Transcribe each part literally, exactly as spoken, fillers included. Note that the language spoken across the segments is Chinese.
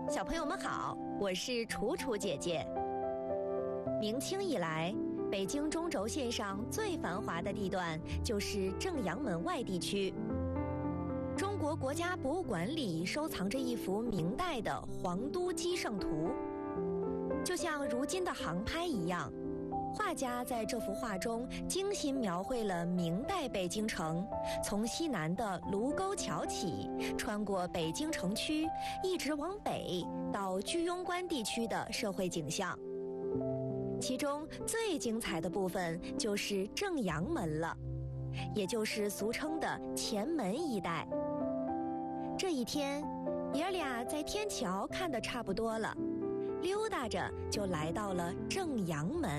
小朋友们好，我是楚楚姐姐。明清以来，北京中轴线上最繁华的地段就是正阳门外地区。中国国家博物馆里收藏着一幅明代的皇都基圣图，就像如今的航拍一样，画家在这幅画中精心描绘了明代北京城从西南的卢沟桥起，穿过北京城区，一直往北到居庸关地区的社会景象。其中最精彩的部分就是正阳门了，也就是俗称的前门一带。这一天，爷儿俩在天桥看得差不多了，溜达着就来到了正阳门。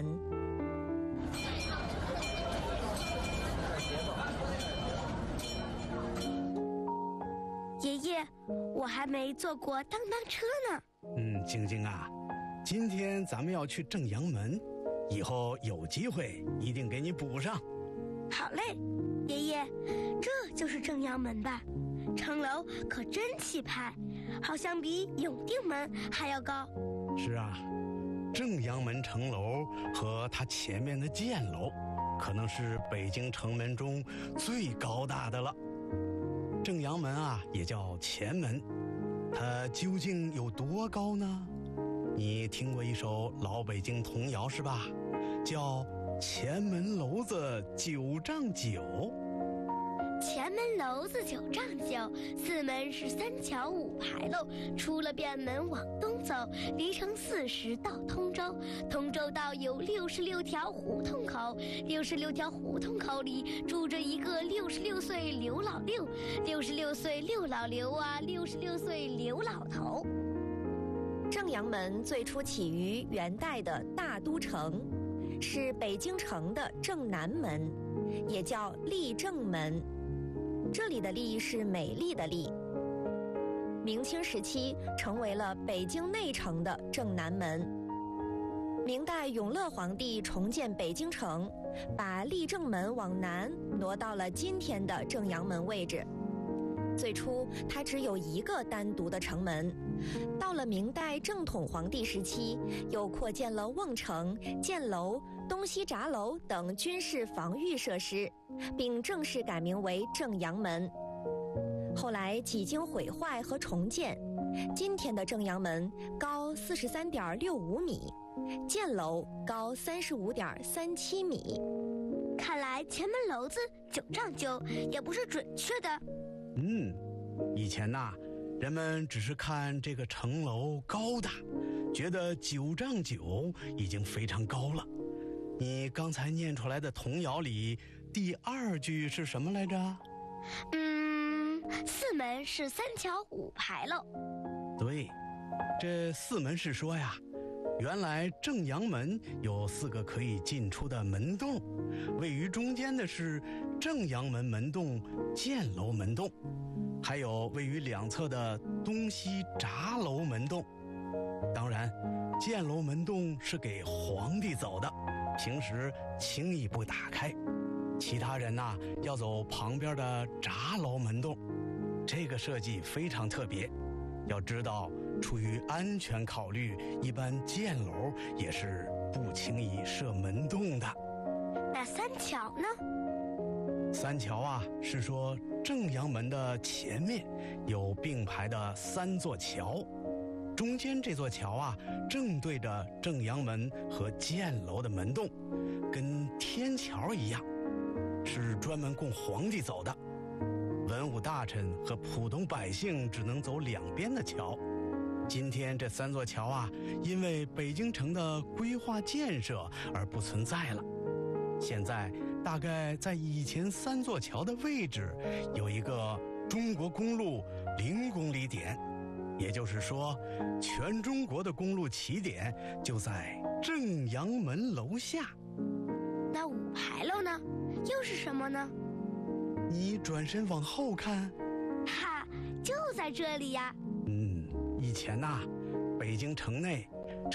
爷爷，我还没坐过当当车呢。 嗯，晶晶啊，今天咱们要去正阳门，以后有机会一定给你补上。 好嘞，爷爷，这就是正阳门吧？城楼可真气派，好像比永定门还要高。 是啊，正阳门城楼和它前面的箭楼，可能是北京城门中最高大的了。正阳门啊，也叫前门，它究竟有多高呢？你听过一首老北京童谣是吧？叫前门楼子九丈九。 前门楼子九丈九，四门是三桥五牌楼。出了便门往东走，离城四十到通州。通州道有六十六条胡同口，六十六条胡同口里住着一个六十六岁刘老六，六十六岁刘老刘啊，六十六岁刘老头。 正阳门最初起于元代的大都城，是北京城的正南门，也叫立正门。这里的丽是美丽的丽。明清时期成为了北京内城的正南门。明代永乐皇帝重建北京城，把立正门往南挪到了今天的正阳门位置。最初它只有一个单独的城门，到了明代正统皇帝时期，又扩建了瓮城、箭楼、东西闸楼等军事防御设施，并正式改名为正阳门。后来几经毁坏和重建，今天的正阳门高四十三点六五米，箭楼高三十五点三七米。 看来前门楼子九丈九也不是准确的。 嗯，以前呐、啊，人们只是看这个城楼高大，觉得九丈九已经非常高了。你刚才念出来的童谣里第二句是什么来着？ 嗯，四门是三桥五牌楼。 对，这四门是说呀，原来正阳门有四个可以进出的门洞，位于中间的是正阳门门洞、箭楼门洞，还有位于两侧的东西闸楼门洞。当然，箭楼门洞是给皇帝走的，平时轻易不打开。其他人呐、啊，要走旁边的闸楼门洞，这个设计非常特别。要知道，出于安全考虑，一般箭楼也是不轻易设门洞的。 那三桥呢？ 三桥啊，是说正阳门的前面有并排的三座桥，中间这座桥啊，正对着正阳门和箭楼的门洞，跟天桥一样，是专门供皇帝走的。文武大臣和普通百姓只能走两边的桥。今天这三座桥啊，因为北京城的规划建设而不存在了。现在大概在以前三座桥的位置有一个中国公路零公里点，也就是说，全中国的公路起点就在正阳门楼下。 那五牌楼呢？又是什么呢？ 你转身往后看， 哈，就在这里呀。 嗯，以前呐、啊，北京城内